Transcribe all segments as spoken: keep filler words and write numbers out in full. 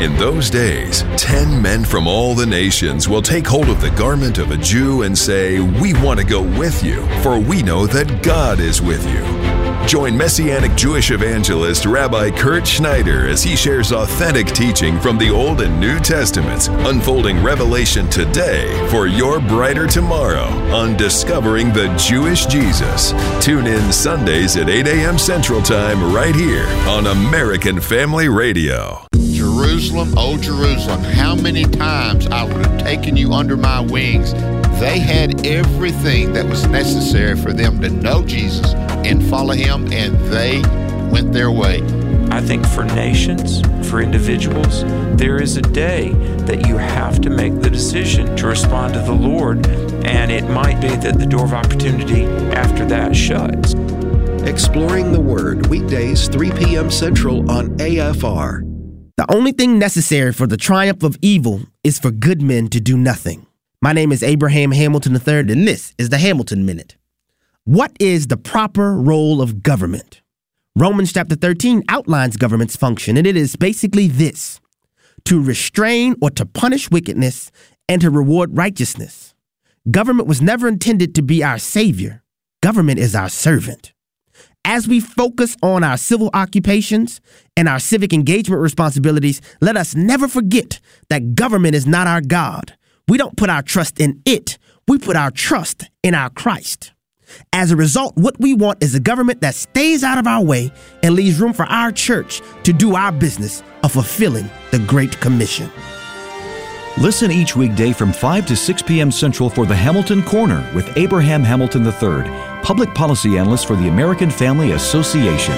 In those days, ten men from all the nations will take hold of the garment of a Jew and say, "We want to go with you, for we know that God is with you." Join Messianic Jewish evangelist Rabbi Kurt Schneider as he shares authentic teaching from the Old and New Testaments, unfolding revelation today for your brighter tomorrow on Discovering the Jewish Jesus. Tune in Sundays at eight a.m. Central Time right here on American Family Radio. Jerusalem, oh Jerusalem, how many times I would have taken you under my wings. They had everything that was necessary for them to know Jesus and follow him, and they went their way. I think for nations, for individuals, there is a day that you have to make the decision to respond to the Lord, and it might be that the door of opportunity after that shuts. Exploring the Word, weekdays, three p.m. Central on A F R. The only thing necessary for the triumph of evil is for good men to do nothing. My name is Abraham Hamilton the third, and this is the Hamilton Minute. What is the proper role of government? Romans chapter thirteen outlines government's function, and it is basically this: to restrain or to punish wickedness and to reward righteousness. Government was never intended to be our savior. Government is our servant. As we focus on our civil occupations and our civic engagement responsibilities, let us never forget that government is not our God. We don't put our trust in it. We put our trust in our Christ. As a result, what we want is a government that stays out of our way and leaves room for our church to do our business of fulfilling the Great Commission. Listen each weekday from five to six p.m. Central for the Hamilton Corner with Abraham Hamilton the third, Public Policy Analyst for the American Family Association.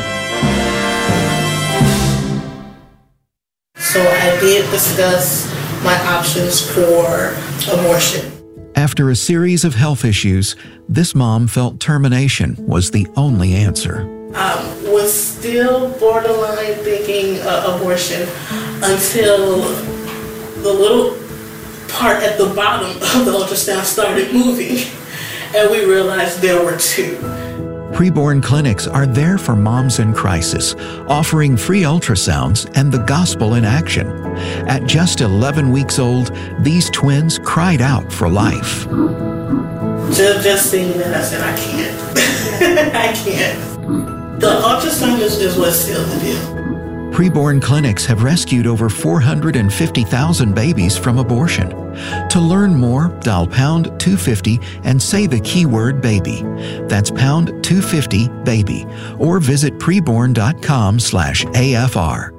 So I did discuss my options for abortion. After a series of health issues, this mom felt termination was the only answer. I was still borderline thinking uh, abortion until the little part at the bottom of the ultrasound started moving, and we realized there were two. Preborn clinics are there for moms in crisis, offering free ultrasounds and the gospel in action. At just eleven weeks old, these twins cried out for life. Just, just seeing that, I said, I can't. I can't. The ultrasound is, is what sealed the deal. Preborn clinics have rescued over four hundred fifty thousand babies from abortion. To learn more, dial pound two fifty and say the keyword baby. That's pound two fifty baby, or visit preborn.com slash AFR.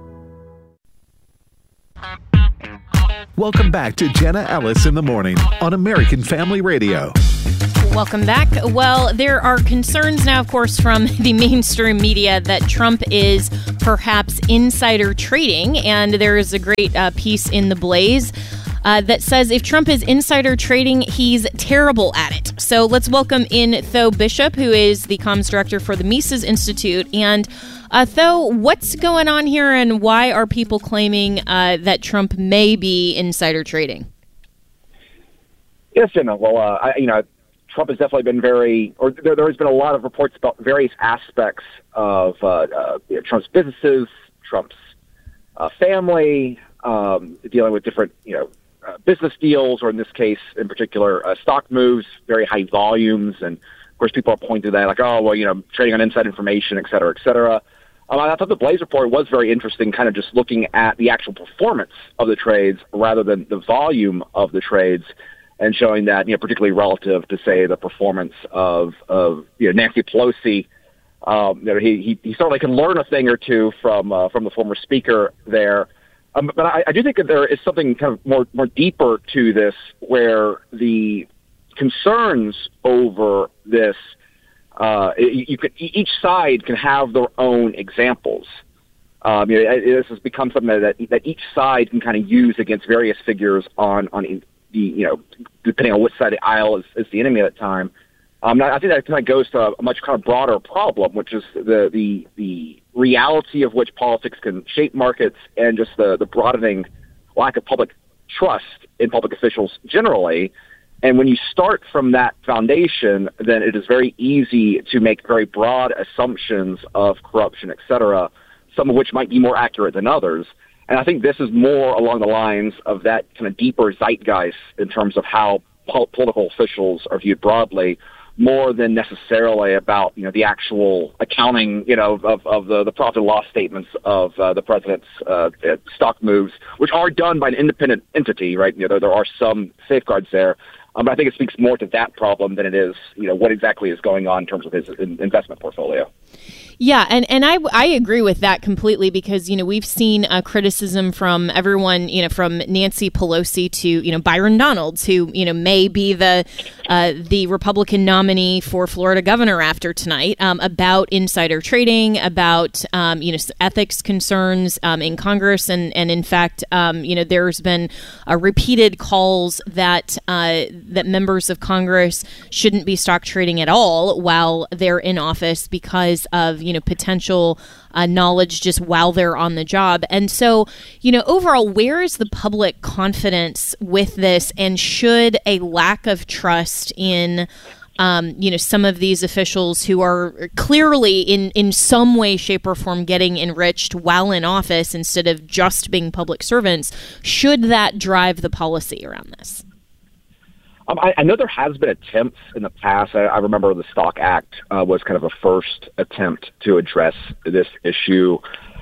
Welcome back to Jenna Ellis in the Morning on American Family Radio. Welcome back. Well, there are concerns now, of course, from the mainstream media that Trump is perhaps insider trading, and there is a great uh, piece in The Blaze uh, that says if Trump is insider trading, he's terrible at it. So let's welcome in Tho Bishop, who is the comms director for the Mises Institute. And uh, Tho, what's going on here, and why are people claiming uh, that Trump may be insider trading? Yes, Jenna. Well, uh, I, you know, Trump has definitely been very, or there, there has been a lot of reports about various aspects of uh, uh, you know, Trump's businesses, Trump's uh, family, um, dealing with different, you know, uh, business deals, or in this case, in particular, uh, stock moves, very high volumes. And of course, people are pointing to that like, oh, well, you know, trading on inside information, et cetera, et cetera. Um, I thought the Blaze report was very interesting, kind of just looking at the actual performance of the trades rather than the volume of the trades, and showing that, you know, particularly relative to, say, the performance of, of you know, Nancy Pelosi. Um, you know, he, he, he certainly can learn a thing or two from uh, from the former speaker there. Um, but I, I do think that there is something kind of more, more deeper to this, where the concerns over this, uh, you could, each side can have their own examples. Um, you know, this has become something that, that each side can kind of use against various figures on, on the, you know, depending on which side of the aisle is, is the enemy at that time. Um, I think that kind of goes to a much kind of broader problem, which is the, the, the reality of which politics can shape markets, and just the, the broadening lack of public trust in public officials generally. And when you start from that foundation, then it is very easy to make very broad assumptions of corruption, et cetera, some of which might be more accurate than others. And I think this is more along the lines of that kind of deeper zeitgeist in terms of how pol- political officials are viewed broadly, more than necessarily about, you know, the actual accounting, you know, of, of the, the profit and loss statements of uh, the president's uh, stock moves, which are done by an independent entity, right? You know, there, there are some safeguards there. Um, but I think it speaks more to that problem than it is, you know, what exactly is going on in terms of his investment portfolio. Yeah, and, and I, I agree with that completely because, you know, we've seen uh, criticism from everyone, you know, from Nancy Pelosi to, you know, Byron Donalds, who, you know, may be the uh, the Republican nominee for Florida governor after tonight, um, about insider trading, about, um, you know, ethics concerns um, in Congress. And, and in fact, um, you know, there's been uh, repeated calls that uh, that members of Congress shouldn't be stock trading at all while they're in office because of, you know, potential uh, knowledge just while they're on the job. And so, you know, overall, where is the public confidence with this? And should a lack of trust in, um, you know, some of these officials who are clearly in, in some way, shape, or form getting enriched while in office instead of just being public servants, should that drive the policy around this? Um, I, I know there has been attempts in the past. I, I remember the Stock Act uh, was kind of a first attempt to address this issue.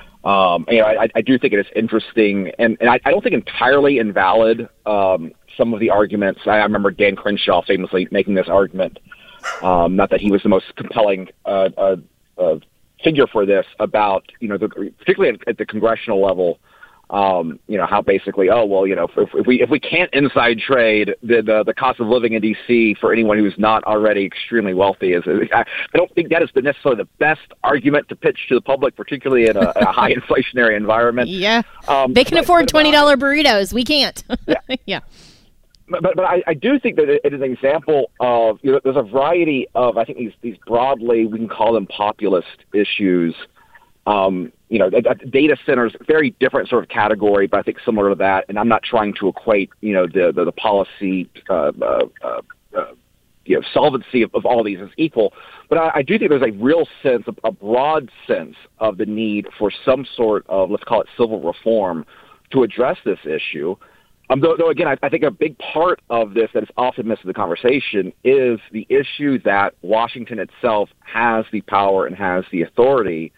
Um, you know, I, I do think it is interesting, and, and I, I don't think entirely invalid um, some of the arguments. I, I remember Dan Crenshaw famously making this argument, um, not that he was the most compelling uh, uh, uh, figure for this, about, you know, the, particularly at, at the congressional level, Um, you know, how basically, oh, well, you know, if, if we if we can't inside trade, the, the the cost of living in D C for anyone who's not already extremely wealthy is, I, I don't think that is the necessarily the best argument to pitch to the public, particularly in a, a high inflationary environment. Yeah, um, they can but, afford twenty dollar uh, burritos. We can't. Yeah. yeah. But, but, but I, I do think that it is an example of, you know, there's a variety of, I think these these broadly, we can call them populist issues. Um, you know, data centers, very different sort of category, but I think similar to that. And I'm not trying to equate, you know, the the, the policy, uh, uh, uh, you know, solvency of, of all these as equal. But I, I do think there's a real sense, a broad sense of the need for some sort of, let's call it civil reform, to address this issue. Um, though, though, again, I, I think a big part of this that is often missed in the conversation is the issue that Washington itself has the power and has the authority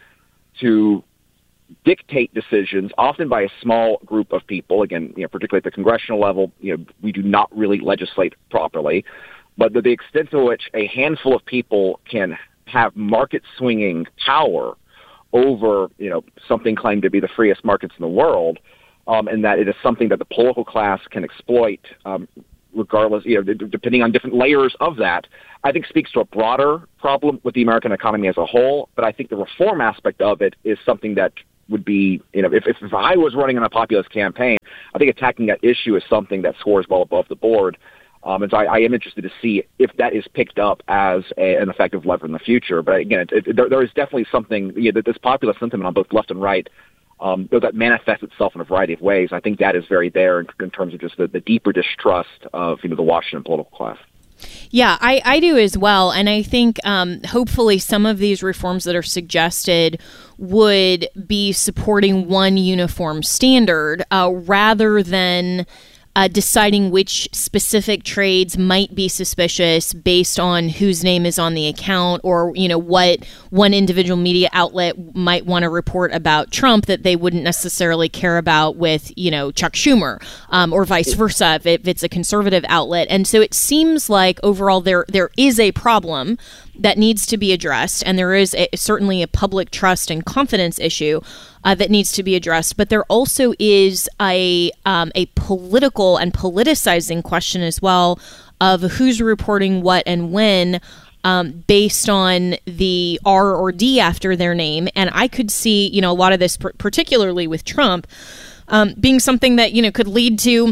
to dictate decisions, often by a small group of people. Again, you know, particularly at the congressional level, you know, we do not really legislate properly. But the, the extent to which a handful of people can have market-swinging power over, you know, something claimed to be the freest markets in the world, um, and that it is something that the political class can exploit, um, regardless, you know, d- depending on different layers of that, I think speaks to a broader problem with the American economy as a whole. But I think the reform aspect of it is something that would be, you know, if, if, if I was running on a populist campaign, I think attacking that issue is something that scores well above the board. Um, and so I, I am interested to see if that is picked up as a, an effective lever in the future. But again, it, it, there, there is definitely something, you know, this populist sentiment on both left and right, um, that manifests itself in a variety of ways. I think that is very there in, in terms of just the, the deeper distrust of, you know, the Washington political class. Yeah, I, I do as well. And I think um, hopefully some of these reforms that are suggested would be supporting one uniform standard uh, rather than uh, deciding which specific trades might be suspicious based on whose name is on the account, or, you know, what one individual media outlet might want to report about Trump that they wouldn't necessarily care about with, you know, Chuck Schumer, um, or vice versa if, it, if it's a conservative outlet. And so it seems like overall there there is a problem that needs to be addressed, and there is a, certainly a public trust and confidence issue uh, that needs to be addressed. But there also is a um, a political and politicizing question as well of who's reporting what and when, um, based on the R or D after their name. And I could see, you know, a lot of this, p- particularly with Trump, um, being something that, you know, could lead to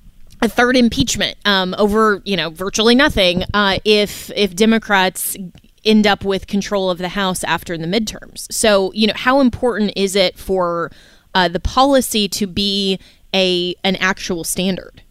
a third impeachment um, over, you know, virtually nothing uh, if if Democrats end up with control of the House after the midterms. So, you know, how important is it for uh, the policy to be a an actual standard?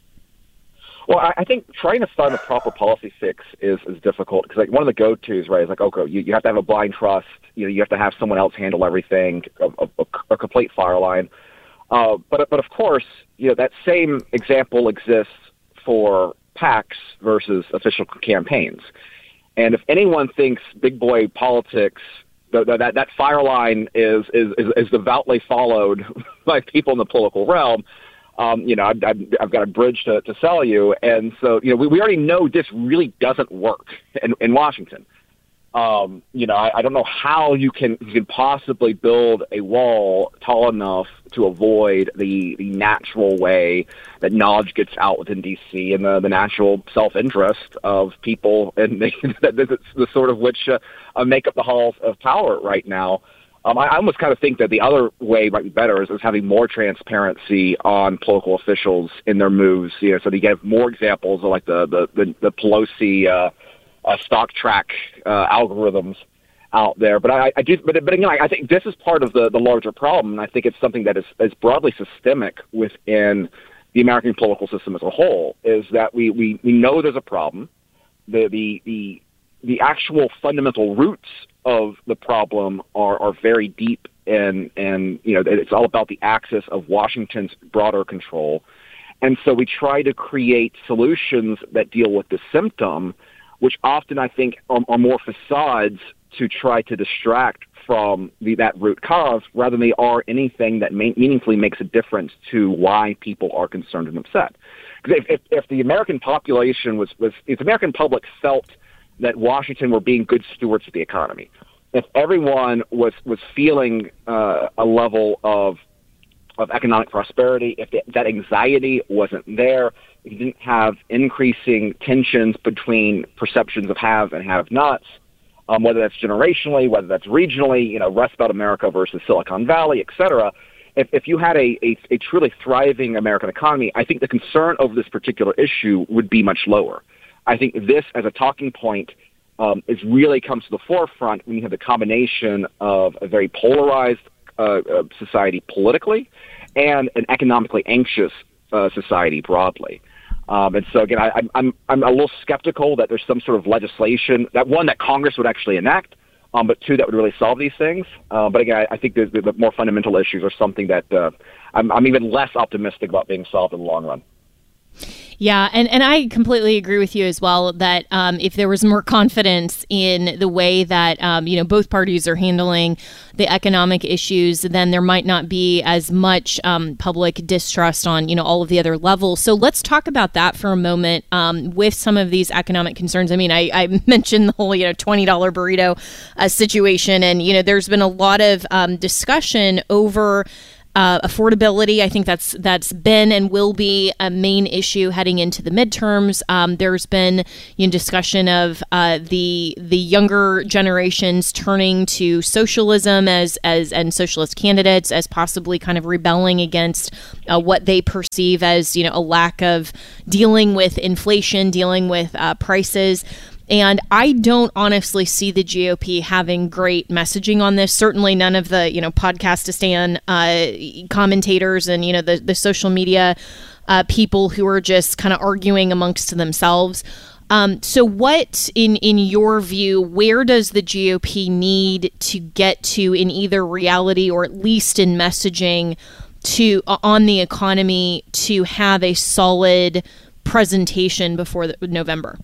Well, I, I think trying to find a proper policy fix is, is difficult because, like, one of the go-tos, right, is like, okay, you, you have to have a blind trust. You know, you have to have someone else handle everything, a, a, a complete fire line. Uh, but but of course, you know, that same example exists for PACs versus official campaigns. And if anyone thinks big boy politics, the, the, that that fire line is, is is is devoutly followed by people in the political realm, um, you know, I've, I've, I've got a bridge to, to sell you. And so, you know, we, we already know this really doesn't work in, in Washington. Um, you know, I, I don't know how you can you can possibly build a wall tall enough to avoid the, the natural way that knowledge gets out within D C and the, the natural self-interest of people, and that the, the sort of which uh, uh, make up the halls of power right now. Um, I, I almost kind of think that the other way might be better is, is having more transparency on political officials in their moves. You know, so you get more examples of like the the the, the Pelosi. Uh, Uh, stock track uh, algorithms out there, but I, I do. But, but again, I, I think this is part of the, the larger problem, and I think it's something that is, is broadly systemic within the American political system as a whole. Is that we, we, we know there's a problem. The the the the actual fundamental roots of the problem are, are very deep, and and you know it's all about the axis of Washington's broader control, and so we try to create solutions that deal with the symptom, which often I think are, are more facades to try to distract from the, that root cause rather than they are anything that may, meaningfully makes a difference to why people are concerned and upset. Because if, if, if the American population was, was, if the American public felt that Washington were being good stewards of the economy, if everyone was, was feeling uh, a level of of economic prosperity, if the, that anxiety wasn't there, if you didn't have increasing tensions between perceptions of have and have-nots, um, whether that's generationally, whether that's regionally, you know, Rust Belt America versus Silicon Valley, et cetera, if, if you had a, a, a truly thriving American economy, I think the concern over this particular issue would be much lower. I think this, as a talking point, um, is really comes to the forefront when you have the combination of a very polarized uh, uh, society politically and an economically anxious uh, society broadly. Um, and so, again, I, I'm I'm a little skeptical that there's some sort of legislation, that one, that Congress would actually enact, um, but two, that would really solve these things. Uh, but again, I, I think the, the more fundamental issues are something that uh, I'm, I'm even less optimistic about being solved in the long run. Yeah, and, and I completely agree with you as well that um, if there was more confidence in the way that um, you know both parties are handling the economic issues, then there might not be as much um, public distrust on you know all of the other levels. So let's talk about that for a moment um, with some of these economic concerns. I mean, I, I mentioned the whole you know twenty dollar burrito uh, situation, and you know there's been a lot of um, discussion over Uh, affordability. I think that's that's been and will be a main issue heading into the midterms. Um, there's been you know, discussion of uh, the the younger generations turning to socialism as as and socialist candidates as possibly kind of rebelling against uh, what they perceive as you know a lack of dealing with inflation, dealing with uh, prices. And I don't honestly see the G O P having great messaging on this. Certainly none of the, you know, Podcastistan uh, commentators and, you know, the, the social media uh, people who are just kind of arguing amongst themselves. Um, so what, in, in your view, where does the G O P need to get to in either reality or at least in messaging to uh, on the economy to have a solid presentation before the, November?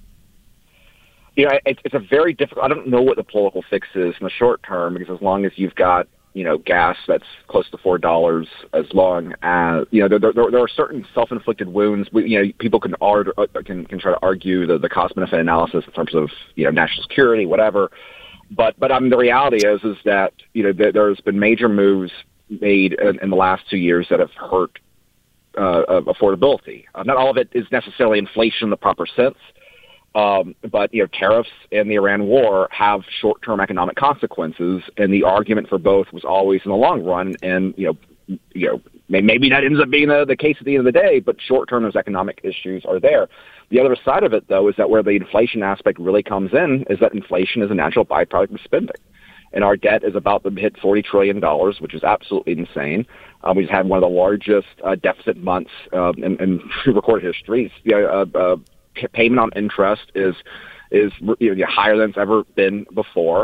You know, it, it's a very difficult. I don't know what the political fix is in the short term, because as long as you've got, you know, gas that's close to four dollars, as long as you know, there, there, there are certain self-inflicted wounds. We, you know, people can argue, can can try to argue the, the cost-benefit analysis in terms of you know national security, whatever. But but I mean, the reality is is that you know there, there's been major moves made in, in the last two years that have hurt uh, affordability. Uh, not all of it is necessarily inflation in the proper sense. Um, but, you know, tariffs and the Iran war have short-term economic consequences, and the argument for both was always in the long run. And, you know, you know, maybe that ends up being the, the case at the end of the day, but short-term those economic issues are there. The other side of it, though, is that where the inflation aspect really comes in is that inflation is a natural byproduct of spending. And our debt is about to hit forty trillion dollars, which is absolutely insane. Um, we just had one of the largest uh, deficit months uh, in, in recorded history. You know, uh, uh, payment on interest is is you know, higher than it's ever been before.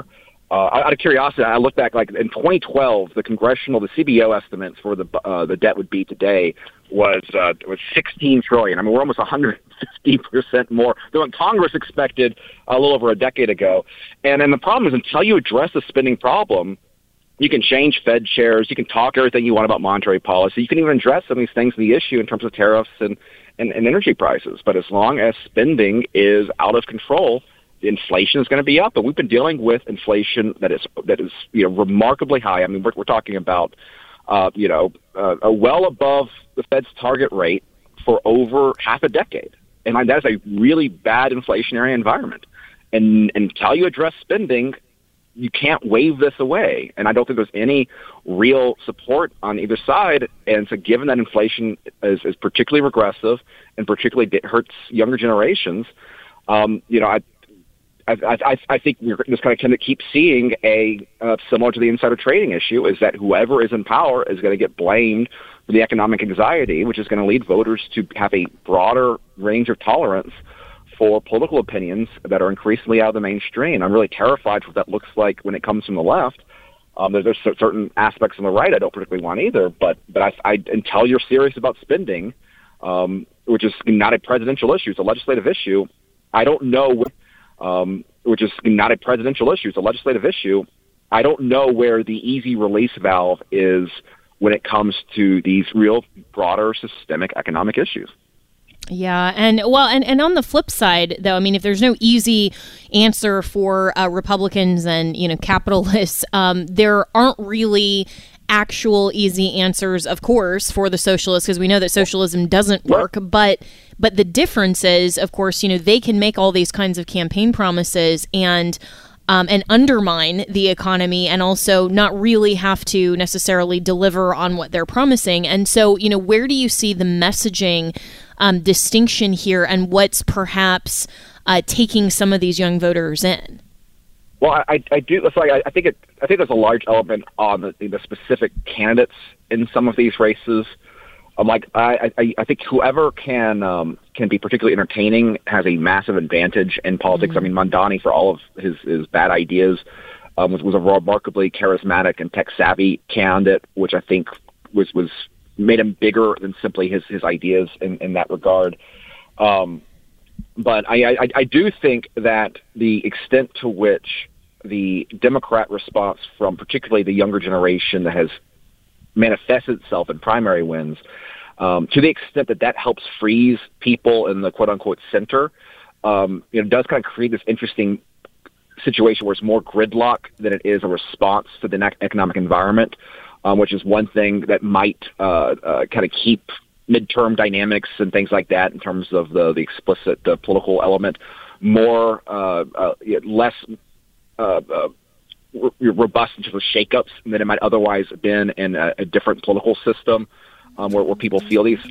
Uh, out of curiosity, I looked back, like in twenty twelve, the congressional, the C B O estimates for the uh, the debt would be today was uh, was sixteen trillion. I mean, we're almost one hundred fifty percent more than what Congress expected a little over a decade ago. And and the problem is, until you address the spending problem, you can change Fed chairs, you can talk everything you want about monetary policy, you can even address some of these things in the issue in terms of tariffs and, and, and energy prices. But as long as spending is out of control, inflation is going to be up, and we've been dealing with inflation that is that is you know remarkably high. I mean, we're, we're talking about uh, you know uh, a well above the Fed's target rate for over half a decade, and that is a really bad inflationary environment. And, and until you address spending, you can't wave this away. And I don't think there's any real support on either side. And so, given that inflation is, is particularly regressive and particularly hurts younger generations, um, you know, I. I, I, I think we're just going to kind of keep seeing a uh, similar to the insider trading issue, is that whoever is in power is going to get blamed for the economic anxiety, which is going to lead voters to have a broader range of tolerance for political opinions that are increasingly out of the mainstream. I'm really terrified for what that looks like when it comes from the left. Um, there's, there's certain aspects on the right I don't particularly want either, but but I, I until you're serious about spending, um, which is not a presidential issue, it's a legislative issue. I don't know what. Um, which is not a presidential issue, it's a legislative issue. I don't know where the easy release valve is when it comes to these real broader systemic economic issues. Yeah, and well, and, and on the flip side, though, I mean, if there's no easy answer for uh, Republicans and, you know, capitalists, um, there aren't really actual easy answers, of course, for the socialists, because we know that socialism doesn't work. But but the difference is, of course, you know, they can make all these kinds of campaign promises and um, and undermine the economy, and also not really have to necessarily deliver on what they're promising. And so, you know, where do you see the messaging um, distinction here, and what's perhaps uh, taking some of these young voters in? Well, I, I do. So I, I think it. I think there's a large element on the, the specific candidates in some of these races. Um, like I, I, I think whoever can um, can be particularly entertaining has a massive advantage in politics. Mm-hmm. I mean, Mamdani, for all of his, his bad ideas, um, was, was a remarkably charismatic and tech savvy candidate, which I think was was made him bigger than simply his his ideas in, in that regard. Um, But I, I, I do think that the extent to which the Democrat response from particularly the younger generation that has manifested itself in primary wins, um, to the extent that that helps freeze people in the quote-unquote center, um, you know, does kind of create this interesting situation where it's more gridlock than it is a response to the economic environment, um, which is one thing that might uh, uh, kind of keep midterm dynamics and things like that in terms of the, the explicit uh, political element more, uh, uh, less uh, uh, r- robust in terms of shakeups than it might otherwise have been in a, a different political system um, where, where people feel these